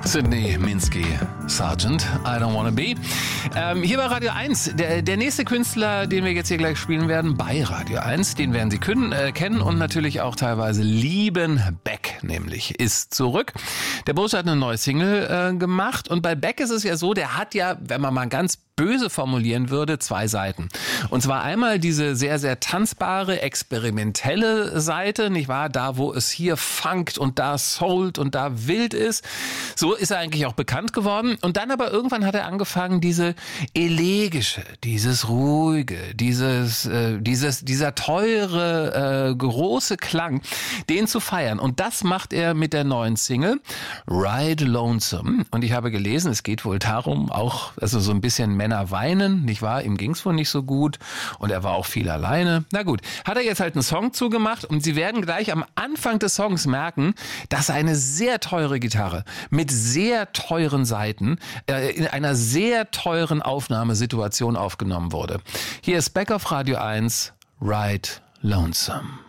Sydney Minsky, Sergeant, I Don't Wanna Be. Hier bei Radio 1, der nächste Künstler, den wir jetzt hier gleich spielen werden, bei Radio 1, den werden Sie kennen und natürlich auch teilweise lieben. Beck nämlich ist zurück. Der Bursche hat eine neue Single gemacht und bei Beck ist es ja so, der hat ja, wenn man mal ganz böse formulieren würde, zwei Seiten. Und zwar einmal diese sehr, sehr tanzbare, experimentelle Seite, nicht wahr? Da, wo es hier funkt und da soult und da wild ist. So ist er eigentlich auch bekannt geworden. Und dann aber irgendwann hat er angefangen, diese elegische, dieses ruhige, dieser teure, große Klang, den zu feiern. Und das macht er mit der neuen Single Ride Lonesome. Und ich habe gelesen, es geht wohl darum, auch, also so ein bisschen Männer weinen, nicht wahr? Ihm ging's wohl nicht so gut und er war auch viel alleine. Na gut, hat er jetzt halt einen Song zugemacht und Sie werden gleich am Anfang des Songs merken, dass eine sehr teure Gitarre mit sehr teuren Saiten in einer sehr teuren Aufnahmesituation aufgenommen wurde. Hier ist Beck auf Radio 1, Ride Lonesome.